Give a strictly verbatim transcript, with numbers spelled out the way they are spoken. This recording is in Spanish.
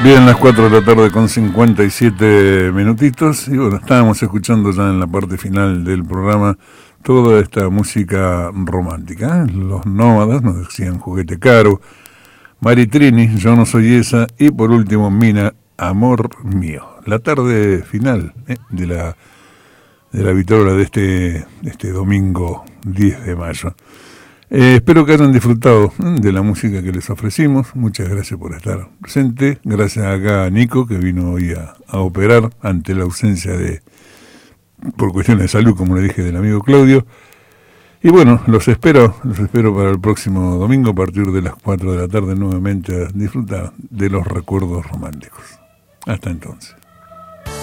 Bien, las cuatro de la tarde con cincuenta y siete minutitos. Y bueno, estábamos escuchando ya en la parte final del programa toda esta música romántica, ¿eh? Los Nómadas nos decían Juguete Caro, Maritrini, Yo no soy esa, y por último Mina, Amor mío. La tarde final ¿eh? de la de la Vitola de este, de este domingo diez de mayo. Eh, espero que hayan disfrutado ¿eh? de la música que les ofrecimos. Muchas gracias por estar presente. Gracias acá a Nico, que vino hoy a, a operar ante la ausencia de, por cuestiones de salud, como le dije, del amigo Claudio. Y bueno, los espero, los espero para el próximo domingo a partir de las cuatro de la tarde nuevamente a disfrutar de los recuerdos románticos. Hasta entonces.